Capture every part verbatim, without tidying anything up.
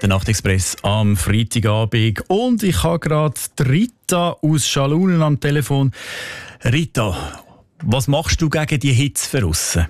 Der Nachtexpress am Freitagabend. Und ich habe gerade Rita aus Schalunen am Telefon. Rita, was machst du gegen die Hitze draussen?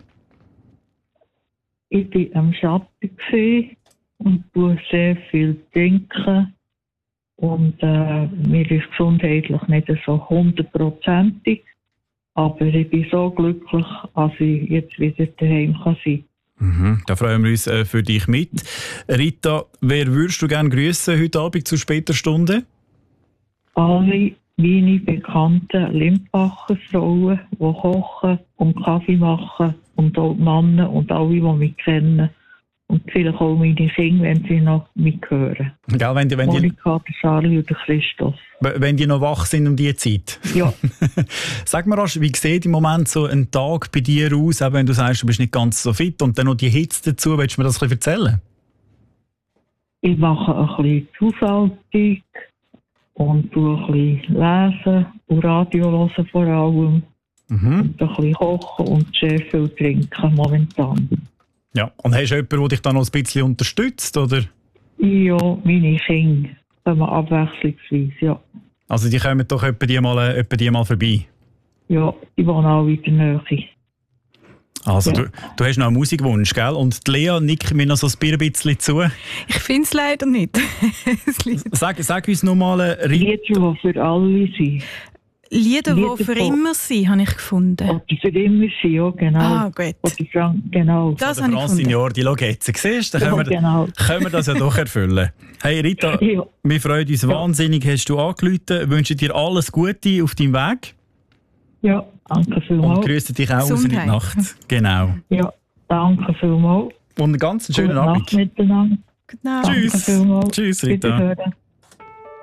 Ich war am Schatten und tue sehr viel trinken. Und äh, mir ist gesundheitlich nicht so hundertprozentig. Aber ich bin so glücklich, dass ich jetzt wieder daheim sein kann. Mhm, da freuen wir uns äh, für dich mit. Rita, wer würdest du gerne grüßen heute Abend zu später Stunde? Alle meine bekannten Limpacher Frauen, die kochen und Kaffee machen, und auch die Männer und alle, die mich kennen. Und vielleicht auch meine Kinder, wenn sie noch mithören. Gell, wenn die, wenn Monika, der Charlie und der Christoph. Wenn die noch wach sind um diese Zeit. Ja. Sag mir, Rasch, wie sieht im Moment so ein Tag bei dir aus, auch wenn du sagst, du bist nicht ganz so fit und dann noch die Hitze dazu? Willst du mir das ein bisschen erzählen? Ich mache ein bisschen Haushaltung und tue ein bisschen lesen und Radio hören vor allem. Mhm. Und ein bisschen kochen und sehr viel trinken momentan. Ja, und hast du jemanden, der dich dann noch ein bisschen unterstützt, oder? Ja, meine Kinder kommen abwechslungsweise, ja. Also die kommen doch etwa die mal, etwa die mal vorbei? Ja, die wohnen alle in der Nähe. Also ja. du, du hast noch einen Musikwunsch, gell? Und die Lea nickt mir noch so ein bisschen zu. Ich finde es leider nicht. sag, sag uns noch mal... Äh, Lieder, die für alle sind. Lieder, die für immer sind, habe ich gefunden. Oh, die für immer sind, ja, genau. Ah, gut. Oh, die Frank, genau. Das habe ich gefunden. Senior, die Logetze. Siehst du, dann können, ja, genau. wir, können wir das ja doch erfüllen. Hey Rita, ja. Wir freuen uns ja. wahnsinnig, hast du angerufen. Wünschen dir alles Gute auf deinem Weg. Ja, danke vielmals. Und grüßen dich auch raus in die Nacht. Genau. Ja, danke vielmals. Und einen ganz schönen Abend. Gute Nacht miteinander. Gute Nacht. Tschüss. Tschüss, Rita.